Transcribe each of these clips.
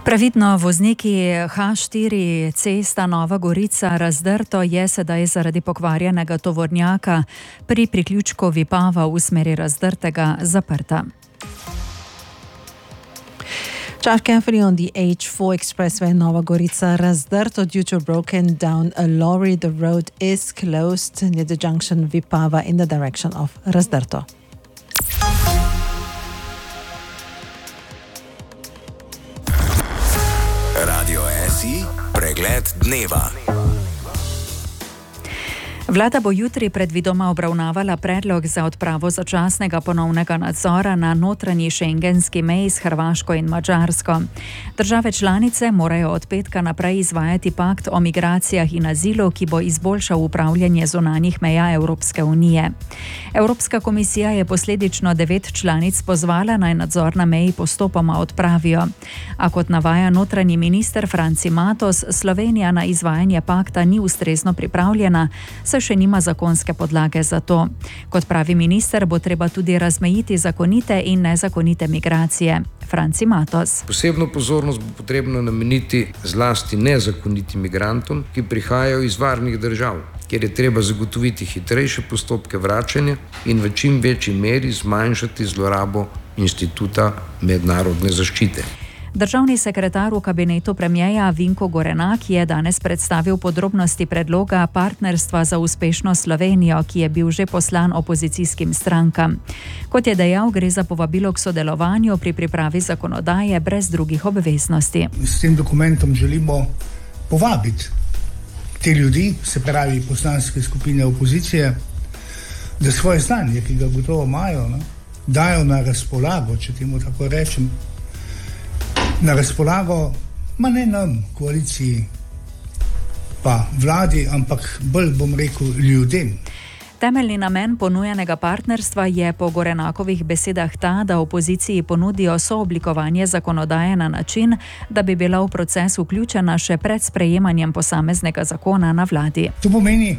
Previdno vozniki H4 cesta Nova Gorica-Razdrto je sedaj zaradi pokvarjenega tovornjaka pri priključku Vipava v smeri Razdrtega zaprta. Drive carefully on the H4 expressway Nova Gorica-Razdrto due to a broken down lorry. The road is closed near the junction Vipava in the direction of Razdrto. Radio SI, pregled dneva. Vlada bo jutri predvidoma obravnavala predlog za odpravo začasnega ponovnega nadzora na notranji šengenski meji s Hrvaško in Madžarsko. Države članice morajo od petka naprej izvajati pakt o migracijah in azilu, ki bo izboljšal upravljanje zunanjih meja Evropske unije. Evropska komisija je posledično 9 članic pozvala, naj nadzor na meji postopoma odpravijo. A kot navaja notranji minister Franci Matos, Slovenija na izvajanje pakta ni ustrezno pripravljena, še nima zakonske podlage za to. Kot pravi minister, bo treba tudi razmejiti zakonite in nezakonite migracije. Franci Matos. Posebno pozornost bo potrebno nameniti zlasti nezakonitim migrantom, ki prihajajo iz varnih držav, kjer je treba zagotoviti hitrejše postopke vračanja in v čim večji meri zmanjšati zlorabo instituta mednarodne zaščite. Državni sekretar v kabinetu premierja Vinko Gorenak je danes predstavil podrobnosti predloga partnerstva za uspešno Slovenijo, ki je bil že poslan opozicijskim strankam. Kot je dejal, gre za povabilo k sodelovanju pri pripravi zakonodaje brez drugih obveznosti. S tem dokumentom želimo povabiti te ljudi, se pravi poslanske skupine opozicije, da svoje znanje, ki ga gotovo imajo, dajo na razpolago, če temu tako rečem, na razpolago, ne nam, koaliciji, pa vladi, ampak bolj bom rekel ljudem. Temeljni namen ponujenega partnerstva je po Gorenakovih besedah ta, da opoziciji ponudijo sooblikovanje zakonodaje na način, da bi bila v proces vključena še pred sprejemanjem posameznega zakona na vladi. To pomeni,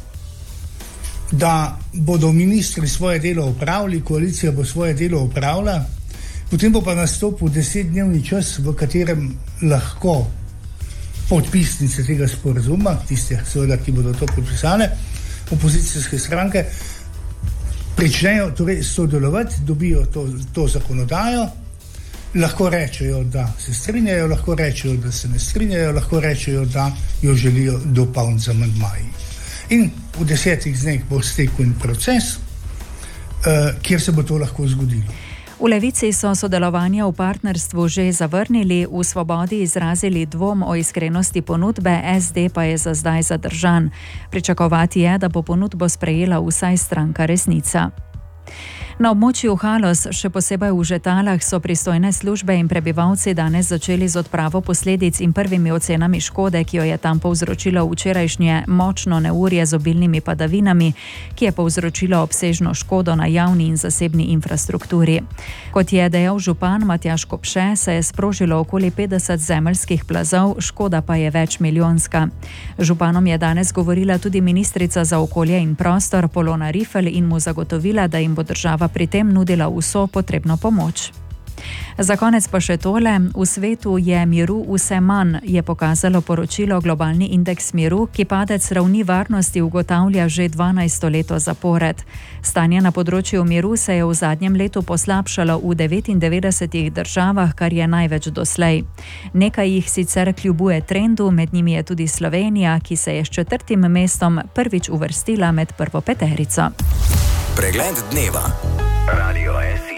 da bodo ministri svoje delo opravili, koalicija bo svoje delo opravila, potem bo pa nastopil 10-dnevni čas, v katerem lahko podpisnice tega sporazuma, tiste seveda, ki bodo to podpisale, opozicijske stranke, pričnejo torej sodelovati, dobijo to zakonodajo, lahko rečejo, da se strinjajo, lahko rečejo, da se ne strinjajo, lahko rečejo, da jo želijo dopolniti z amandmaji. In v 10 dneh bo stekel proces, kjer se bo to lahko zgodilo. V Levici so sodelovanje v partnerstvu že zavrnili, v Svobodi izrazili dvom o iskrenosti ponudbe, SD pa je za zdaj zadržan. Pričakovati je, da bo ponudbo sprejela vsaj stranka Resnica. Na območju Haloz, še posebej v Žetalah, so pristojne službe in prebivalci danes začeli z odpravo posledic in prvimi ocenami škode, ki jo je tam povzročilo včerajšnje močno neurje z obilnimi padavinami, ki je povzročilo obsežno škodo na javni in zasebni infrastrukturi. Kot je dejal župan Matjaž Kopše, se je sprožilo okoli 50 zemeljskih plazov, škoda pa je večmilijonska. Županom je danes govorila tudi ministrica za okolje in prostor Polona Rifel in mu zagotovila, da jim bo država pri tem nudila vso potrebno pomoč. Za konec pa še tole. V svetu je miru vse manj, je pokazalo poročilo Globalni indeks miru, ki padec ravni varnosti ugotavlja že 12. leto zapored. Stanje na področju miru se je v zadnjem letu poslabšalo v 99 državah, kar je največ doslej. Nekaj jih sicer kljubuje trendu, med njimi je tudi Slovenija, ki se je s 4. mestom prvič uvrstila med prvo peterico. Pregled dneva. Radio SI.